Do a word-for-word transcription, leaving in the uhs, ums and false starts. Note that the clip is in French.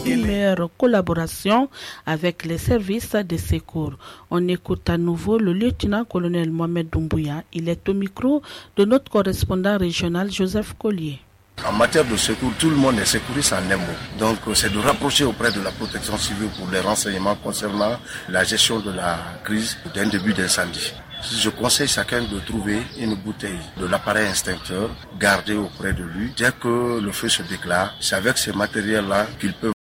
une meilleure collaboration avec les services de secours. On écoute à nouveau le lieutenant-colonel Mohamed Doumbouya. Il est au micro de notre correspondant régional Joseph Collier. En matière de secours, tout le monde est secouriste en un mot. Donc c'est de rapprocher auprès de la protection civile pour les renseignements concernant la gestion de la crise d'un début d'incendie. Je conseille chacun de trouver une bouteille de l'appareil extincteur, gardée auprès de lui. Dès que le feu se déclare, c'est avec ces matériels-là qu'il peut